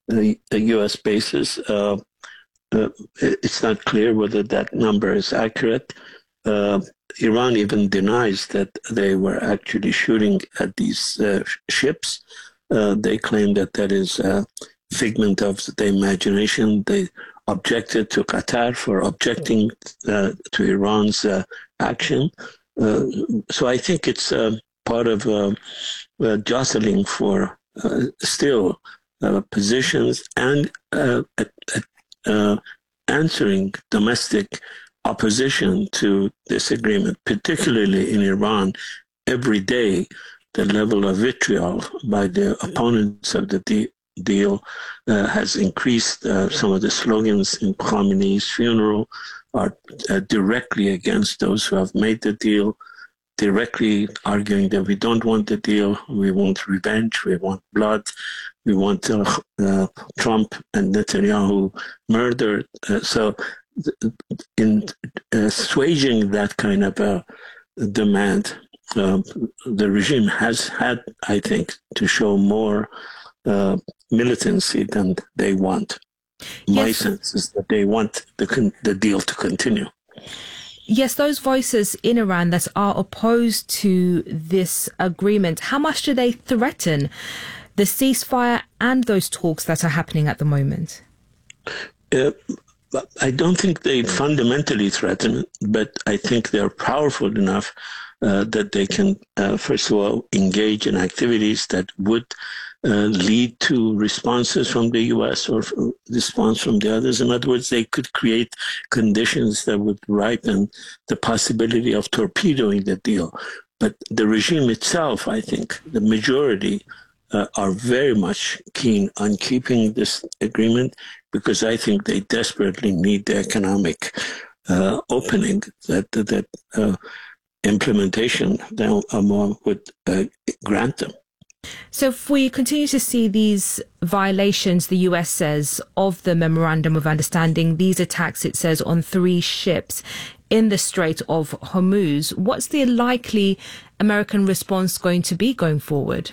U S bases. Uh, uh, it's not clear whether that number is accurate. Uh, Iran even denies that they were actually shooting at these uh, ships. Uh, they claim that that is a figment of the imagination. They objected to Qatar for objecting uh, to Iran's uh, action. Uh, so I think it's uh, part of uh, uh, jostling for uh, still uh, positions and uh, uh, answering domestic opposition to this agreement, particularly in Iran. Every day, the level of vitriol by the opponents of the de- deal uh, has increased. Uh, some of the slogans in Khamenei's funeral are uh, directly against those who have made the deal, directly arguing that we don't want the deal, we want revenge, we want blood, we want uh, uh, Trump and Netanyahu murdered. Uh, so in uh, assuaging that kind of a demand, uh, the regime has had, I think, to show more uh, militancy than they want. Yes. My sense is that they want the con- the deal to continue. Yes, those voices in Iran that are opposed to this agreement, how much do they threaten the ceasefire and those talks that are happening at the moment? Uh, I don't think they fundamentally threaten it, but I think they're powerful enough uh, that they can, uh, first of all, engage in activities that would uh, lead to responses from the U S or response from the others. In other words, they could create conditions that would ripen the possibility of torpedoing the deal. But the regime itself, I think, the majority uh, are very much keen on keeping this agreement, because I think they desperately need the economic uh, opening that that uh, implementation that would uh, grant them. So if we continue to see these violations, the U S says, of the Memorandum of Understanding, these attacks, it says, on three ships in the Strait of Hormuz, what's the likely American response going to be going forward?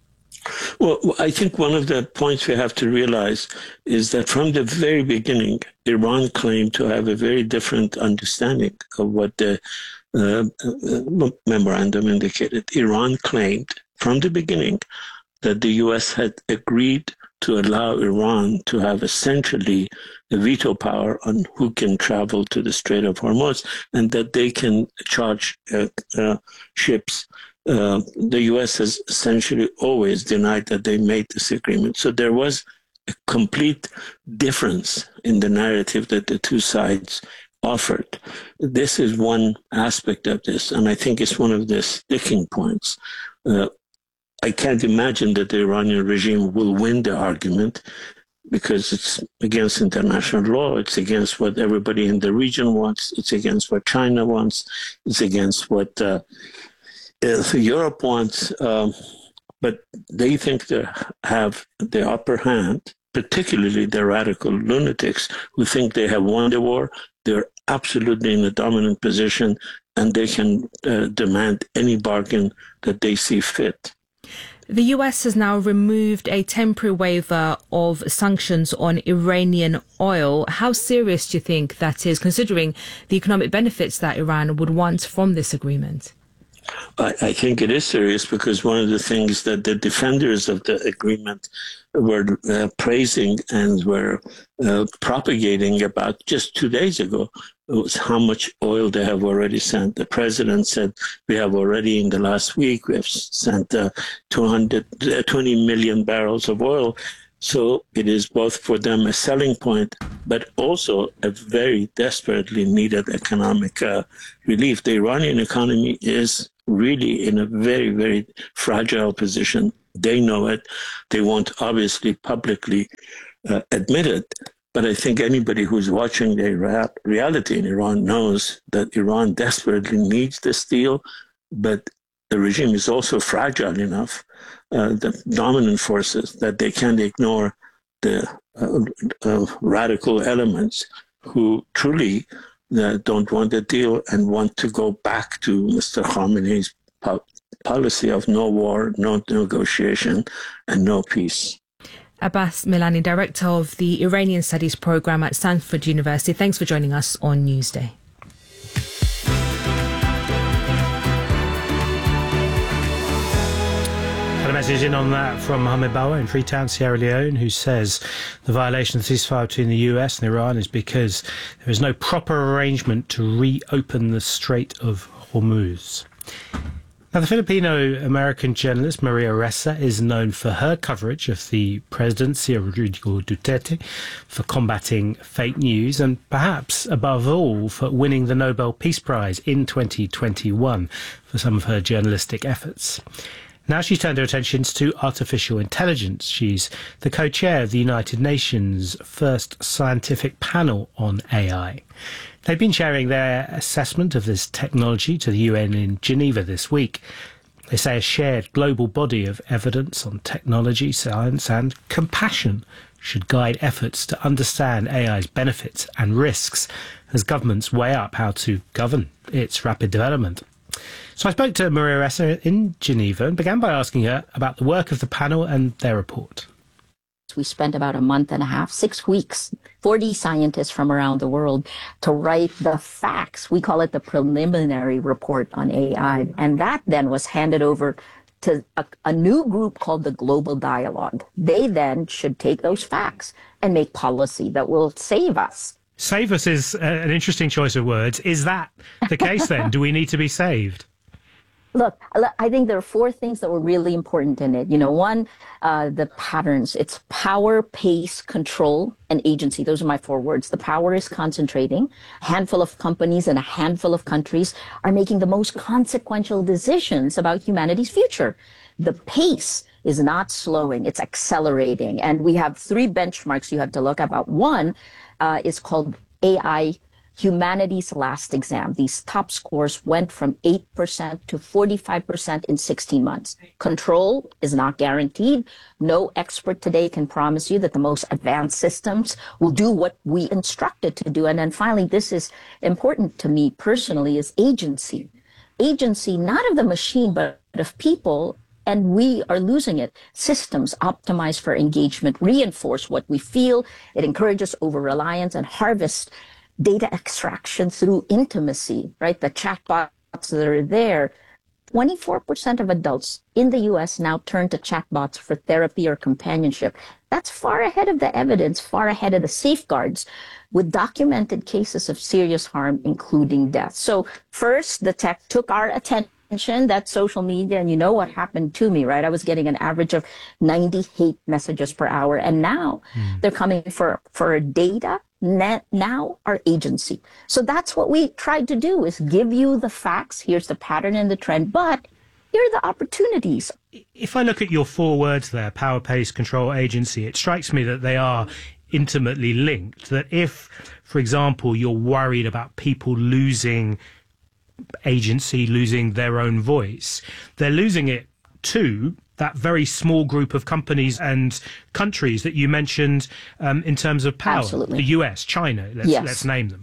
Well, I think one of the points we have to realize is that from the very beginning, Iran claimed to have a very different understanding of what the uh, uh, memorandum indicated. Iran claimed from the beginning that the U S had agreed to allow Iran to have essentially a veto power on who can travel to the Strait of Hormuz, and that they can charge uh, uh, ships. Uh, the U S has essentially always denied that they made this agreement. So there was a complete difference in the narrative that the two sides offered. This is one aspect of this, and I think it's one of the sticking points. Uh, I can't imagine that the Iranian regime will win the argument, because it's against international law, it's against what everybody in the region wants, it's against what China wants, it's against what uh, uh, Europe wants, um, but they think they have the upper hand, particularly the radical lunatics who think they have won the war. They're absolutely in a dominant position, and they can uh, demand any bargain that they see fit. The U S has now removed a temporary waiver of sanctions on Iranian oil. How serious do you think that is, considering the economic benefits that Iran would want from this agreement? I, I think it is serious because one of the things that the defenders of the agreement were uh, praising and were uh, propagating about just two days ago was how much oil they have already sent. The president said we have already in the last week, we have sent uh, two hundred twenty million barrels of oil. So it is both for them a selling point, but also a very desperately needed economic uh, relief. The Iranian economy is really in a very, very fragile position. They know it. They won't obviously publicly uh, admit it. But I think anybody who's watching the rea- reality in Iran knows that Iran desperately needs this deal, but the regime is also fragile enough, uh, the dominant forces, that they can't ignore the uh, uh, radical elements who truly uh, don't want the deal and want to go back to Mister Khamenei's po- policy of no war, no negotiation, and no peace. Abbas Milani, Director of the Iranian Studies Programme at Stanford University. Thanks for joining us on Newsday. Had a message in on that from Mohamed Bawa in Freetown, Sierra Leone, who says the violation of the ceasefire between the U S and Iran is because there is no proper arrangement to reopen the Strait of Hormuz. Now, the Filipino-American journalist Maria Ressa is known for her coverage of the presidency of Rodrigo Duterte, for combating fake news, and perhaps above all for winning the Nobel Peace Prize in twenty twenty-one for some of her journalistic efforts. Now she's turned her attentions to artificial intelligence. She's the co-chair of the United Nations' first scientific panel on A I. They've been sharing their assessment of this technology to the U N in Geneva this week. They say a shared global body of evidence on technology, science and compassion should guide efforts to understand A I's benefits and risks as governments weigh up how to govern its rapid development. So I spoke to Maria Ressa in Geneva and began by asking her about the work of the panel and their report. We spent about a month and a half, six weeks, forty scientists from around the world to write the facts. We call it the preliminary report on A I. And that then was handed over to a, a new group called the Global Dialogue. They then should take those facts and make policy that will save us. Save us is an interesting choice of words. Is that the case then? Do we need to be saved? Look, I think there are four things that were really important in it. You know, one, uh, the patterns. It's power, pace, control, and agency. Those are my four words. The power is concentrating. A handful of companies and a handful of countries are making the most consequential decisions about humanity's future. The pace is not slowing. It's accelerating. And we have three benchmarks you have to look at. One uh, is called A I Humanity's Last Exam. These top scores went from eight percent to forty-five percent in sixteen months. Control is not guaranteed. No expert today can promise you that the most advanced systems will do what we instructed to do. And then finally, this is important to me personally, is agency. Agency, not of the machine, but of people. And we are losing it. Systems optimized for engagement reinforce what we feel. It encourages over-reliance and harvests data extraction through intimacy, right? The chatbots that are there. twenty-four percent of adults in the U S now turn to chatbots for therapy or companionship. That's far ahead of the evidence, far ahead of the safeguards, with documented cases of serious harm, including death. So first, the tech took our attention. That's social media, and you know what happened to me, right? I was getting an average of ninety hate messages per hour, and now mm. they're coming for, for data, net, now our agency. So that's what we tried to do, is give you the facts. Here's the pattern and the trend, but here are the opportunities. If I look at your four words there, power, pace, control, agency, it strikes me that they are intimately linked. That if, for example, you're worried about people losing agency, losing their own voice, they're losing it to that very small group of companies and countries that you mentioned um, in terms of power. Absolutely. The U S, China, let's, yes. let's name them.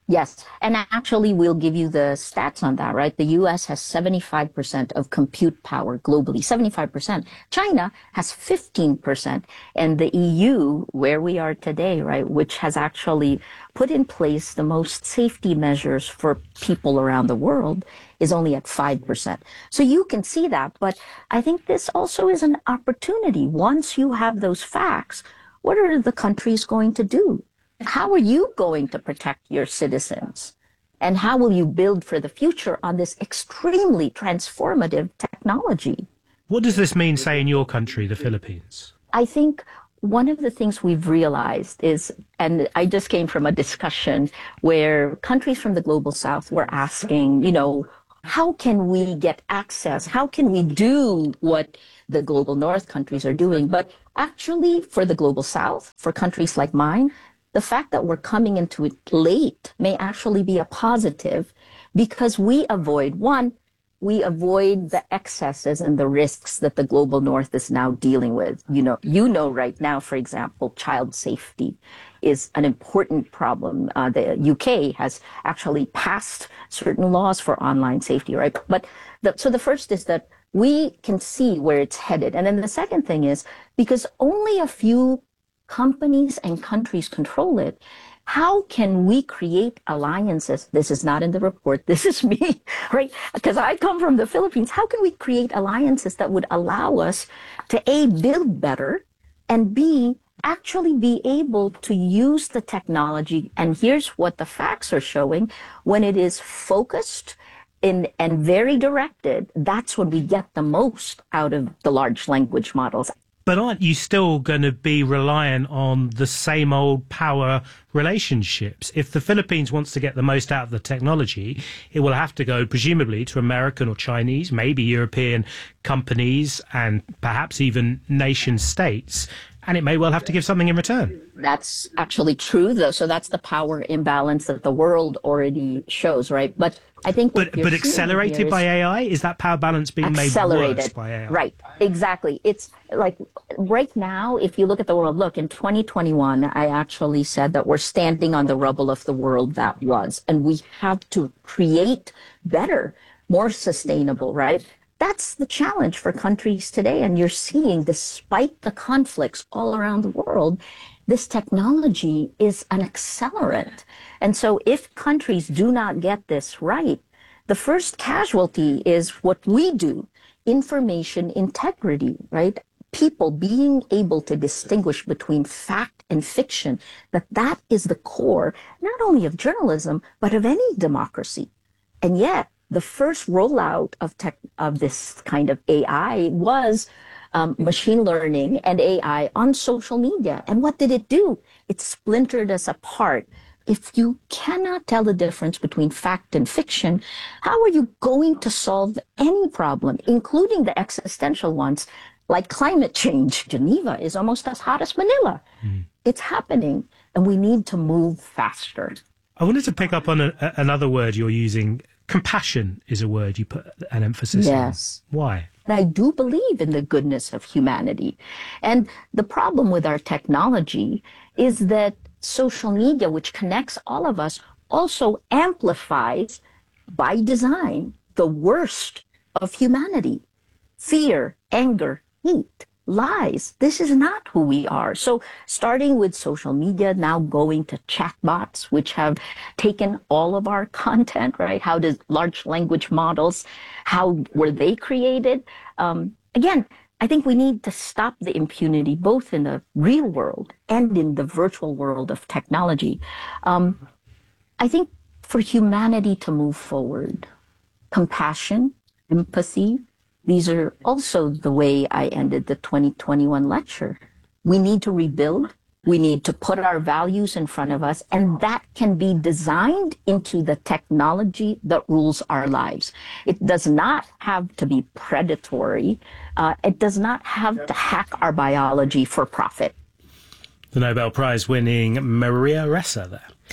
Yes. And actually, we'll give you the stats on that, right? The U S has seventy-five percent of compute power globally, seventy-five percent. China has fifteen percent. And the E U, where we are today, right, which has actually put in place the most safety measures for people around the world, is only at five percent. So you can see that. But I think this also is an opportunity. Once you have those facts, what are the countries going to do? How are you going to protect your citizens? And how will you build for the future on this extremely transformative technology? What does this mean, say, in your country, the Philippines? I think one of the things we've realized is, and I just came from a discussion where countries from the global south were asking, you know, how can we get access? How can we do what the global north countries are doing? But actually, for the global south, for countries like mine, the fact that we're coming into it late may actually be a positive, because we avoid, one, we avoid the excesses and the risks that the global north is now dealing with. You know, you know right now, for example, child safety is an important problem. Uh, the U K has actually passed certain laws for online safety, right? But the, so the first is that we can see where it's headed. And then the second thing is, because only a few companies and countries control it, how can we create alliances? This is not in the report. This is me, right? Because I come from the Philippines. How can we create alliances that would allow us to A, build better, and B, actually be able to use the technology? And here's what the facts are showing. When it is focused in, and very directed, that's when we get the most out of the large language models. But aren't you still going to be reliant on the same old power relationships? If the Philippines wants to get the most out of the technology, it will have to go presumably to American or Chinese, maybe European companies, and perhaps even nation states. And it may well have to give something in return. That's actually true, though. So that's the power imbalance that the world already shows, right? But I think But, but accelerated by A I? Is that power balance being made worse by A I? Right, exactly. It's like right now, if you look at the world, look, in twenty twenty-one, I actually said that we're standing on the rubble of the world that was, and we have to create better, more sustainable, right? That's the challenge for countries today. And you're seeing, despite the conflicts all around the world, this technology is an accelerant. And so if countries do not get this right, the first casualty is what we do, information integrity, right? People being able to distinguish between fact and fiction, that that is the core, not only of journalism, but of any democracy. And yet, the first rollout of tech, of this kind of A I was um, machine learning and A I on social media. And what did it do? It splintered us apart. If you cannot tell the difference between fact and fiction, how are you going to solve any problem, including the existential ones, like climate change? Geneva is almost as hot as Manila. Mm. It's happening, and we need to move faster. I wanted to pick up on a, another word you're using. Compassion is a word you put an emphasis on. Yes. Why? I do believe in the goodness of humanity. And the problem with our technology is that social media, which connects all of us, also amplifies, by design, the worst of humanity. Fear, anger, hate, lies. This is not who we are. So starting with social media, now going to chatbots, which have taken all of our content, right? How does large language models, how were they created? Um, again, I think we need to stop the impunity, both in the real world and in the virtual world of technology. Um, I think for humanity to move forward, compassion, empathy, these are also the way I ended the twenty twenty-one lecture. We need to rebuild. We need to put our values in front of us, and that can be designed into the technology that rules our lives. It does not have to be predatory. Uh, it does not have to hack our biology for profit. The Nobel Prize winning Maria Ressa there.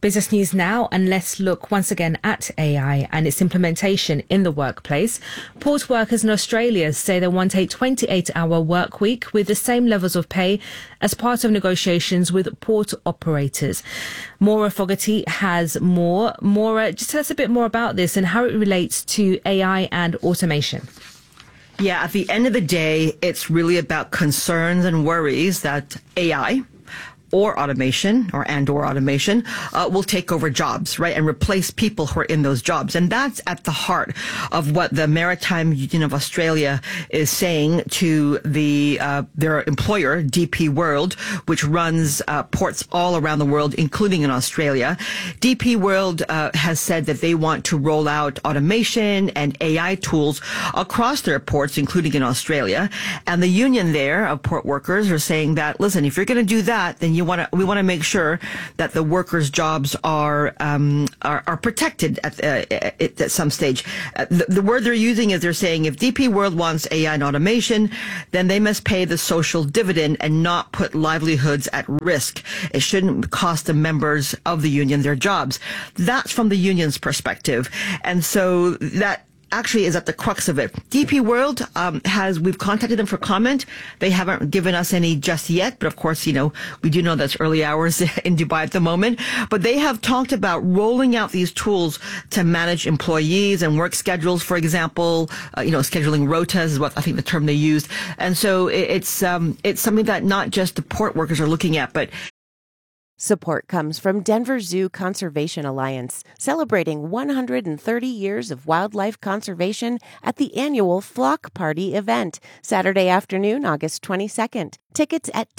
Business News now, and let's look once again at A I and its implementation in the workplace. Port workers in Australia say they want a twenty-eight hour work week with the same levels of pay as part of negotiations with port operators. Maura Fogarty has more. Maura, just tell us a bit more about this and how it relates to A I and automation. Yeah, at the end of the day, it's really about concerns and worries that A I or automation or and or automation uh, will take over jobs, right, and replace people who are in those jobs. And that's at the heart of what the Maritime Union of Australia is saying to the uh, their employer, D P World, which runs uh, ports all around the world, including in Australia. D P World uh, has said that they want to roll out automation and A I tools across their ports, including in Australia. And the union there of port workers are saying that, listen, if you're going to do that, then you want to, we want to make sure that the workers' jobs are um, are, are protected at, uh, at, at some stage. Uh, the, the word they're using is they're saying if D P World wants A I and automation, then they must pay the social dividend and not put livelihoods at risk. It shouldn't cost the members of the union their jobs. That's from the union's perspective, and so that actually is at the crux of it. D P World um, has, we've contacted them for comment. They haven't given us any just yet, but of course, you know, we do know that's early hours in Dubai at the moment. But they have talked about rolling out these tools to manage employees and work schedules, for example. Uh, you know, scheduling rotas is what I think the term they used. And so it, it's um, it's something that not just the port workers are looking at, but Support comes from Denver Zoo Conservation Alliance, celebrating one hundred thirty years of wildlife conservation at the annual Flock Party event, Saturday afternoon, August twenty-second. Tickets at